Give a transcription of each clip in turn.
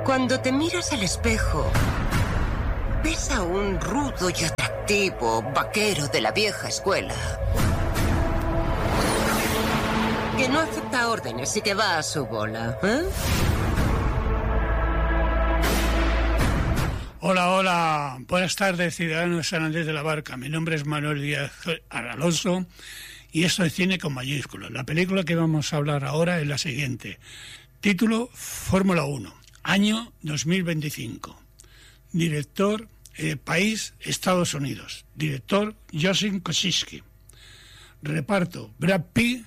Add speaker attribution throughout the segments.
Speaker 1: Cuando te miras al espejo, ves a un rudo y atractivo vaquero de la vieja escuela que no acepta órdenes y que va a su bola, ¿eh?
Speaker 2: Hola, hola. Buenas tardes, ciudadanos de San Andrés de la Barca. Mi nombre es Manuel Díaz Alonso y esto es Cine con mayúsculas. La película que vamos a hablar ahora es la siguiente. Título: Fórmula 1. Año 2025. Director, país, Estados Unidos. Director, Joseph Kosinski. Reparto, Brad Pitt,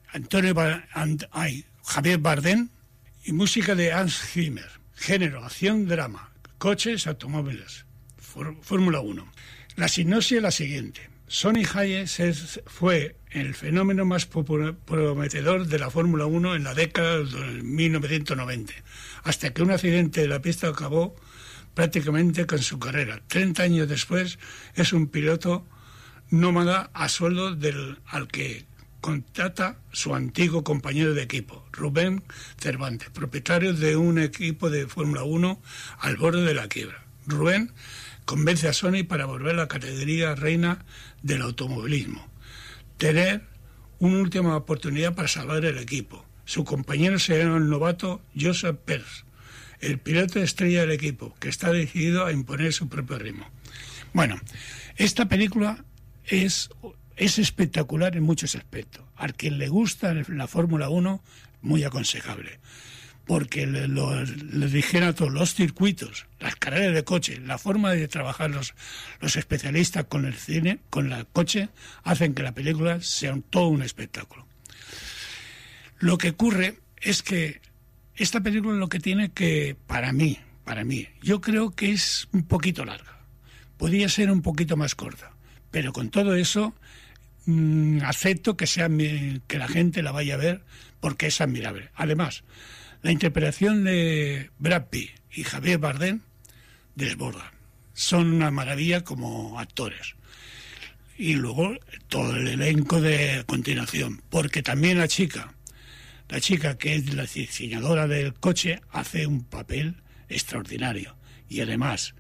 Speaker 2: Javier Bardem y música de Hans Zimmer. Género, acción, drama. Coches, automóviles. Fórmula 1. La sinopsis es la siguiente. Sonny Hayes fue el fenómeno más prometedor de la Fórmula 1 en la década de 1990, hasta que un accidente de la pista acabó prácticamente con su carrera. 30 años después es un piloto nómada a sueldo al que contrata su antiguo compañero de equipo, Rubén Cervantes, propietario de un equipo de Fórmula 1 al borde de la quiebra. Rubén convence a Sonny para volver a la categoría reina del automovilismo, tener una última oportunidad para salvar el equipo. Su compañero será el novato Joseph Pers, el piloto estrella del equipo, que está decidido a imponer su propio ritmo. Bueno, esta película es espectacular en muchos aspectos. Al que le gusta la Fórmula 1, muy aconsejable. Porque le dijeron a todos los circuitos, las carreras de coche, la forma de trabajar los especialistas con el cine, con el coche, hacen que la película sea todo un espectáculo. Lo que ocurre es que esta película lo que tiene que, para mí, yo creo que es un poquito larga. Podría ser un poquito más corta. Pero con todo eso, acepto que la gente la vaya a ver porque es admirable. Además, la interpretación de Brad Pitt y Javier Bardem desbordan. Son una maravilla como actores. Y luego todo el elenco de continuación. Porque también la chica que es la diseñadora del coche, hace un papel extraordinario. Y además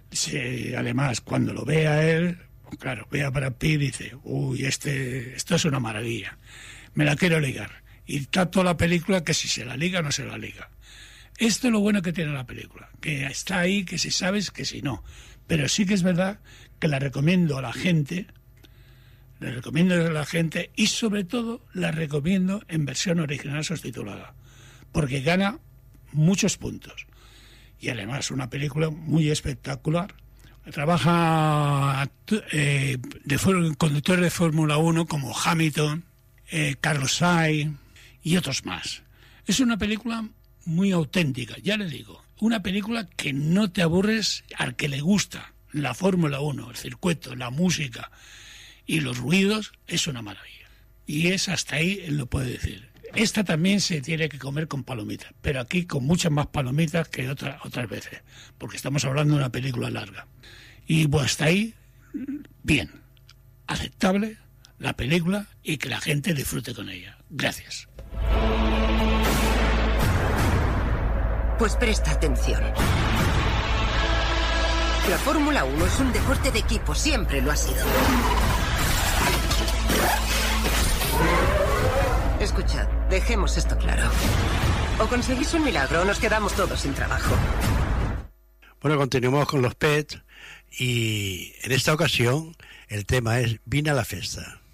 Speaker 2: cuando lo ve a él, claro, ve a Brad Pitt y dice, uy, esto es una maravilla. Me la quiero ligar. Y está toda la película que si se la liga o no se la liga. Esto es lo bueno que tiene la película, que está ahí, que si sabes, que si no. Pero sí que es verdad que la recomiendo a la gente, y sobre todo la recomiendo en versión original subtitulada, porque gana muchos puntos. Y además una película muy espectacular. Trabaja conductores de Fórmula 1 como Hamilton, Carlos Sainz y otros más. Es una película muy auténtica, ya le digo. Una película que no te aburres al que le gusta la Fórmula 1, el circuito, la música y los ruidos, es una maravilla. Y es hasta ahí, él lo puede decir. Esta también se tiene que comer con palomitas, pero aquí con muchas más palomitas que otras veces, porque estamos hablando de una película larga. Y pues hasta ahí, bien, aceptable la película y que la gente disfrute con ella. Gracias.
Speaker 1: Pues presta atención. La Fórmula 1 es un deporte de equipo, siempre lo ha sido. Escuchad, dejemos esto claro. O conseguís un milagro o nos quedamos todos sin trabajo.
Speaker 3: Bueno, continuamos con los Pets y en esta ocasión el tema es Vine a la festa.